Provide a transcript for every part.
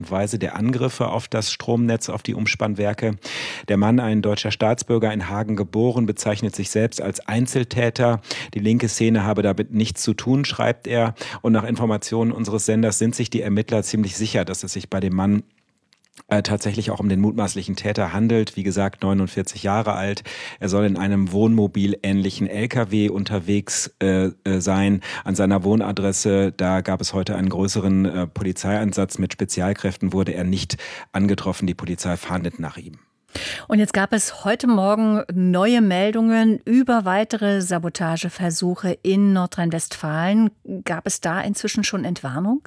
Weise der Angriffe auf das Stromnetz, auf die Umspannwerke. Der Mann, ein deutscher Staatsbürger, in Hagen geboren, bezeichnet sich selbst als Einzeltäter. Die linke Szene habe damit nichts zu tun, schreibt er. Und nach Informationen unseres Senders sind sich die Ermittler ziemlich sicher, dass es sich bei dem Mann tatsächlich auch um den mutmaßlichen Täter handelt. Wie gesagt, 49 Jahre alt. Er soll in einem Wohnmobil-ähnlichen LKW unterwegs sein. An seiner Wohnadresse, da gab es heute einen größeren Polizeieinsatz mit Spezialkräften, wurde er nicht angetroffen. Die Polizei fahndet nach ihm. Und jetzt gab es heute Morgen neue Meldungen über weitere Sabotageversuche in Nordrhein-Westfalen. Gab es da inzwischen schon Entwarnung?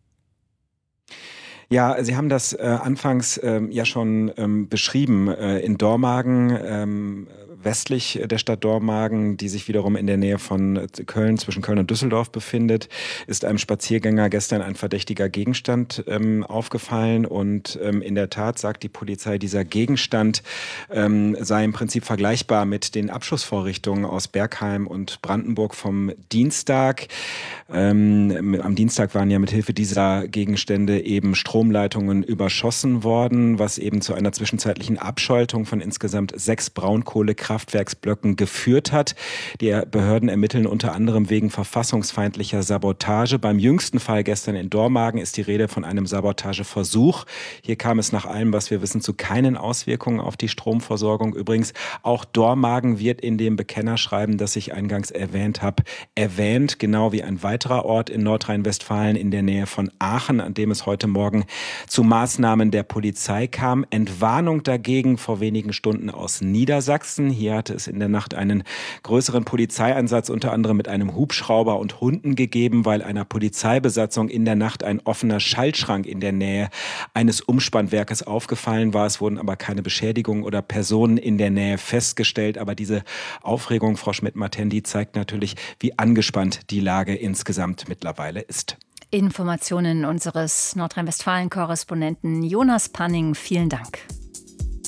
Ja, Sie haben das anfangs ja schon beschrieben. In Dormagen, westlich der Stadt Dormagen, die sich wiederum in der Nähe von Köln, zwischen Köln und Düsseldorf befindet, ist einem Spaziergänger gestern ein verdächtiger Gegenstand aufgefallen. Und in der Tat sagt die Polizei, dieser Gegenstand sei im Prinzip vergleichbar mit den Abschussvorrichtungen aus Bergheim und Brandenburg vom Dienstag. Am Dienstag waren ja mit Hilfe dieser Gegenstände eben Stromleitungen überschossen worden, was eben zu einer zwischenzeitlichen Abschaltung von insgesamt 6 Braunkohlekraftwerksblöcken geführt hat. Die Behörden ermitteln unter anderem wegen verfassungsfeindlicher Sabotage. Beim jüngsten Fall gestern in Dormagen ist die Rede von einem Sabotageversuch. Hier kam es nach allem, was wir wissen, zu keinen Auswirkungen auf die Stromversorgung. Übrigens, auch Dormagen wird in dem Bekennerschreiben, das ich eingangs erwähnt habe, erwähnt, genau wie ein weiterer Ort in Nordrhein-Westfalen in der Nähe von Aachen, an dem es heute Morgen zu Maßnahmen der Polizei kam. Entwarnung dagegen vor wenigen Stunden aus Niedersachsen. Hier hatte es in der Nacht einen größeren Polizeieinsatz, unter anderem mit einem Hubschrauber und Hunden gegeben, weil einer Polizeibesatzung in der Nacht ein offener Schaltschrank in der Nähe eines Umspannwerkes aufgefallen war. Es wurden aber keine Beschädigungen oder Personen in der Nähe festgestellt. Aber diese Aufregung, Frau Schmidt-Martendi, zeigt natürlich, wie angespannt die Lage insgesamt mittlerweile ist. Informationen unseres Nordrhein-Westfalen-Korrespondenten Jonas Panning. Vielen Dank.